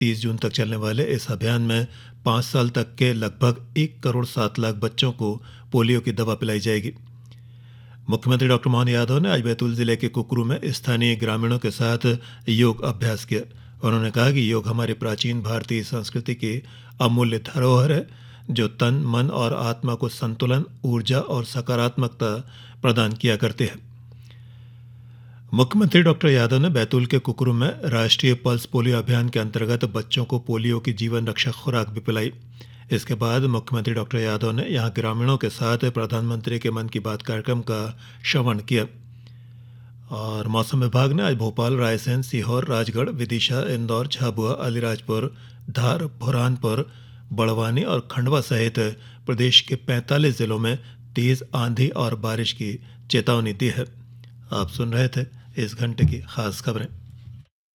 30 जून तक चलने वाले इस अभियान में 5 साल तक के लगभग 1 करोड़ 7 लाख बच्चों को पोलियो की दवा पिलाई जाएगी। मुख्यमंत्री डॉक्टर मोहन यादव ने आज बैतूल जिले के कुकरू में स्थानीय ग्रामीणों के साथ योग अभ्यास किया। उन्होंने कहा कि योग हमारी प्राचीन भारतीय संस्कृति की अमूल्य धरोहर है, जो तन, मन और आत्मा को संतुलन, ऊर्जा और सकारात्मकता प्रदान किया करते हैं। मुख्यमंत्री डॉक्टर यादव ने बैतूल के कुकरू में राष्ट्रीय पल्स पोलियो अभियान के अंतर्गत बच्चों को पोलियो की जीवन रक्षक खुराक भी पिलाई। इसके बाद मुख्यमंत्री डॉक्टर यादव ने यहां ग्रामीणों के साथ प्रधानमंत्री के मन की बात कार्यक्रम का श्रवण किया। और मौसम विभाग ने आज भोपाल, रायसेन, सीहोर, राजगढ़, विदिशा, इंदौर, झाबुआ, अलीराजपुर, धार, बुरहानपुर, बड़वानी और खंडवा सहित प्रदेश के 45 जिलों में तेज आंधी और बारिश की चेतावनी दी है। आप सुन रहे थे इस घंटे की खास खबरें।